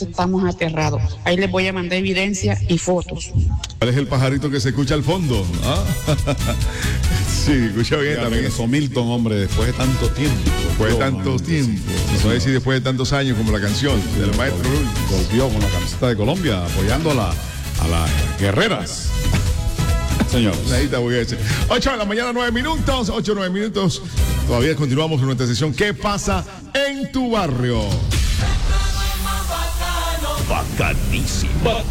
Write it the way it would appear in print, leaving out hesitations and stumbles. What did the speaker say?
eso estamos aterrados. Ahí les voy a mandar evidencia y fotos. ¿Cuál es el pajarito que se escucha al fondo? ¿Ah? Sí, escucha bien también. Eso, Milton, hombre, después de tanto tiempo. Después de tanto tiempo. No sé si después de tantos años como la canción del maestro Lul. Volvió con la camiseta de Colombia apoyando a las guerreras. Señores. Ahí está, voy a decir. 8 de la mañana, 9 minutos. 8, 9 minutos. Todavía continuamos con nuestra sesión. ¿Qué pasa en tu barrio? Bacanísimo.